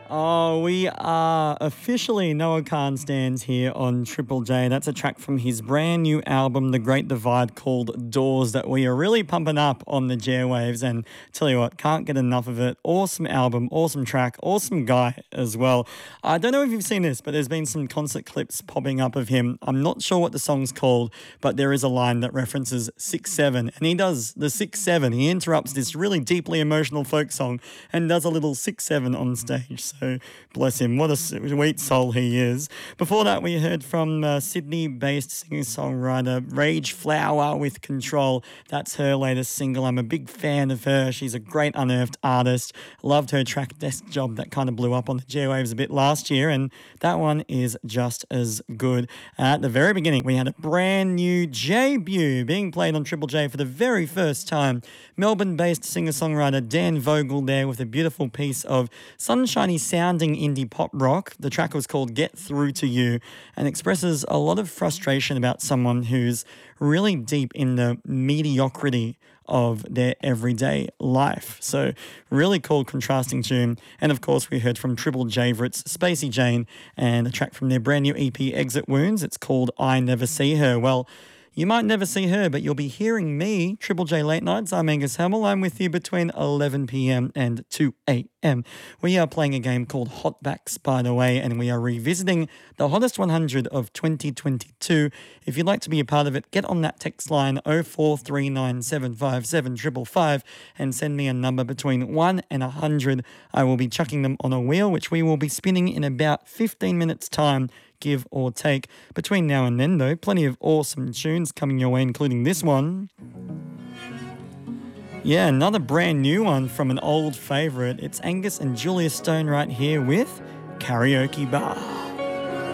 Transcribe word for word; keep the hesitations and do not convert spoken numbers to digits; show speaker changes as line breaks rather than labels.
Oh, we are officially Noah Khan stands here on Triple J. That's a track from his brand new album, The Great Divide, called Doors, that we are really pumping up on the J-Waves. And tell you what, can't get enough of it. Awesome album, awesome track, awesome guy as well. I don't know if you've seen this, but there's been some concert clips popping up of him. I'm not sure what the song's called, but there is a line that references six seven, and he does the six seven. He interrupts this really deeply emotional folk song and does a little six seven on stage. So bless him, what a sweet soul he is. Before that, we heard from uh, Sydney-based singer-songwriter Rage Flower with Control. That's her latest single. I'm a big fan of her. She's a great unearthed artist. Loved her track Desk Job that kind of blew up on the J-Waves a bit last year, and that one is just as good. At the very beginning, we had a brand new debut being played on Triple J for the very first time. Melbourne-based singer-songwriter Dan Vogel there with a beautiful piece of sunshiny sounding indie pop rock. The track was called Get Through to You and expresses a lot of frustration about someone who's really deep in the mediocrity of their everyday life. So really cool contrasting tune. And of course we heard from Triple Javrit's Spacey Jane and a track from their brand new E P Exit Wounds. It's called I Never See Her. Well, you might never see her, but you'll be hearing me, Triple J Late Nights. I'm Angus Hamill. I'm with you between eleven p.m. and two a.m. We are playing a game called Hotbacks, by the way, and we are revisiting the hottest one hundred of twenty twenty-two. If you'd like to be a part of it, get on that text line oh four three nine seven five seven five five five and send me a number between one and one hundred. I will be chucking them on a wheel, which we will be spinning in about fifteen minutes' time, give or take. Between now and then, though, plenty of awesome tunes coming your way, including this one. Yeah, another brand new one from an old favourite. It's Angus and Julia Stone right here with Karaoke Bar.